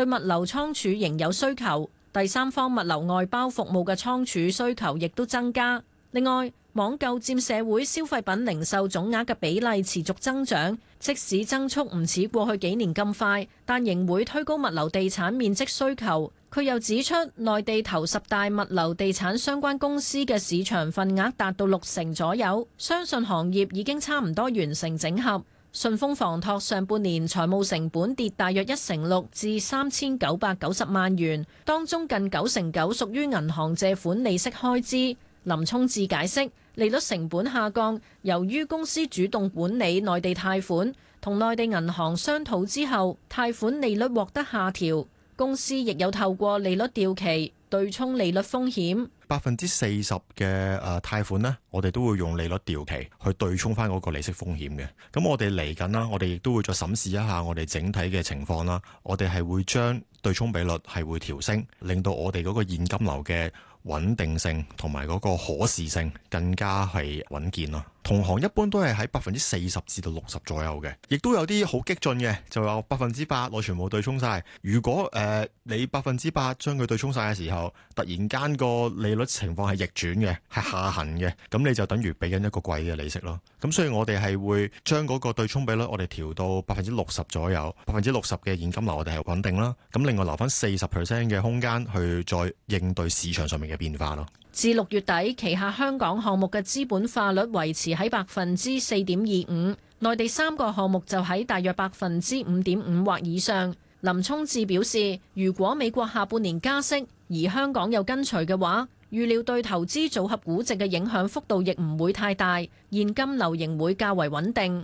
對物流倉儲仍有需求。第三方物流外包服務嘅倉儲需求亦都增加。另外，網購佔社會消費品零售總額嘅比例持續增長，即使增速唔似過去幾年咁快，但仍會推高物流地產面積需求。佢又指出，內地頭10大物流地產相關公司嘅市場份額達到60%左右，相信行業已經差唔多完成整合。順豐房託上半年財務成本跌大約1成6至3990萬元，當中近9成9屬於銀行借款利息開支。林聰志解釋，利率成本下降，由於公司主動管理內地貸款，同內地銀行商討之後，貸款利率獲得下調。公司亦有透過利率掉期對沖利率風險。 40%嘅貸款呢，我哋都會用利率掉期去對沖翻嗰個利息風險嘅。咁我哋嚟緊啦，我哋亦都會再審視一下我哋整體嘅情況啦。我哋係會將對沖比率係會調升，令到我哋嗰個現金流嘅穩定性同埋嗰個可視性更加係穩健咯。同行一般都係喺40%至到60%左右嘅，亦都有啲好激進嘅，就話100%我全部對沖晒。如果你100%將佢對沖晒嘅時候，突然間個利率情況係逆轉嘅，係下行嘅，咁你就等於俾緊一個貴嘅利息咯。咁所以我哋係會將嗰個對沖比率我哋調到60%左右，60%嘅現金流我哋係穩定啦。咁另外留翻40% 嘅空間去再應對市場上面嘅變化咯。 至6月底，旗下香港項目嘅資本化率維持喺4.25%，內地3個項目就喺大約5.5%或以上。林聰志表示，如果美國下半年加息，而香港又跟隨嘅話，預料對投資組合估值嘅影響幅度亦唔會太大，現金流仍會較為穩定。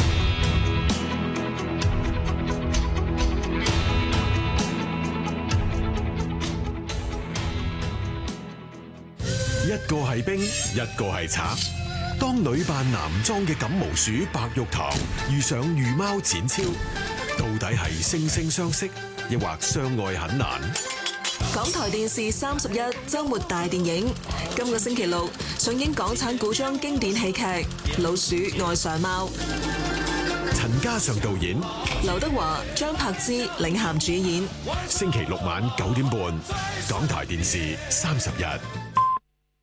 一個係兵，一個係賊。當女扮男裝嘅感毛鼠白玉堂遇上御貓展超，到底係惺惺相惜，抑或相愛很難？ 港台電視31周末大電影，今個星期六上映港產古裝經典戲劇《老鼠愛上貓》。 陳嘉上導演， 劉德華、張柏芝領銜主演。 星期六晚9點半，港台電視31。